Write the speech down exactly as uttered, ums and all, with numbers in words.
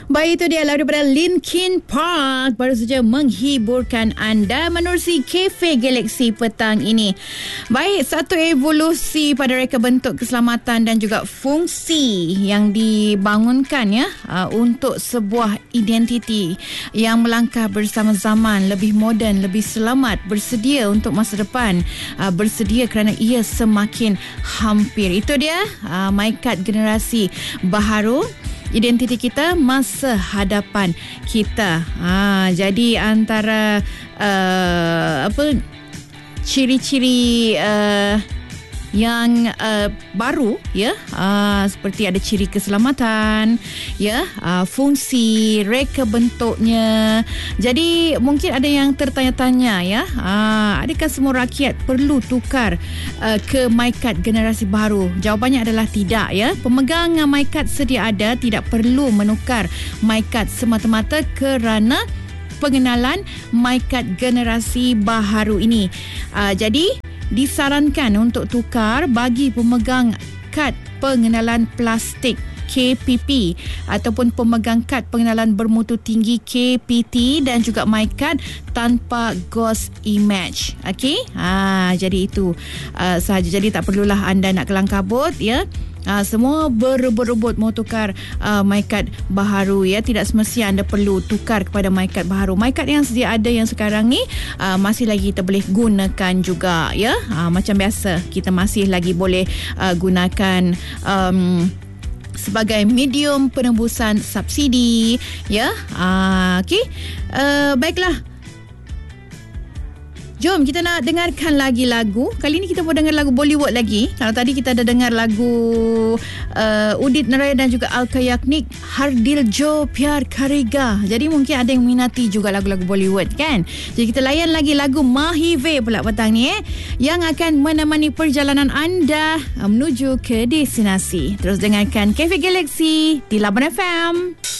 Baik, itu dia lagu daripada Linkin Park baru saja menghiburkan anda menerusi Cafe Galaxy petang ini. Baik, satu evolusi pada reka bentuk keselamatan dan juga fungsi yang dibangunkan ya uh, untuk sebuah identiti yang melangkah bersama zaman, lebih moden, lebih selamat, bersedia untuk masa depan, uh, bersedia kerana ia semakin hampir. Itu dia uh, MyKad generasi baharu, identiti kita, masa hadapan kita. Ha, jadi antara uh, apa ciri-ciri uh, yang uh, baru ya, uh, seperti ada ciri keselamatan ya, uh, fungsi, reka bentuknya. Jadi mungkin ada yang tertanya-tanya ya, uh, adakah semua rakyat perlu tukar uh, ke MyKad generasi baru? Jawapannya adalah tidak ya. Pemegang MyKad sedia ada tidak perlu menukar MyKad semata-mata kerana pengenalan MyKad generasi baharu ini. Uh, jadi disarankan untuk tukar bagi pemegang kad pengenalan plastik K P P ataupun pemegang kad pengenalan bermutu tinggi K P T dan juga MyKad tanpa ghost image. Okey? Ha, jadi itu uh, sahaja. Jadi tak perlulah anda nak kelang kabut ya. Uh, semua berebut-rebut mau tukar uh, MyKad baharu ya. Tidak semestinya anda perlu tukar kepada MyKad baharu. MyKad yang sedia ada yang sekarang ni uh, masih lagi kita boleh gunakan juga ya. Uh, macam biasa kita masih lagi boleh uh, gunakan um, sebagai medium penembusan subsidi ya. Uh, Okey. Uh, baiklah. Jom kita nak dengarkan lagi lagu. Kali ni kita mau dengar lagu Bollywood lagi. Kalau tadi kita ada dengar lagu uh, Udit Narayan dan juga Alka Yagnik, Har Dil Jo Pyar Karega. Jadi mungkin ada yang minati juga lagu-lagu Bollywood kan. Jadi kita layan lagi lagu Mahive pula petang ni eh, yang akan menemani perjalanan anda menuju ke destinasi. Terus dengarkan Cafe Galaxy di Laban F M.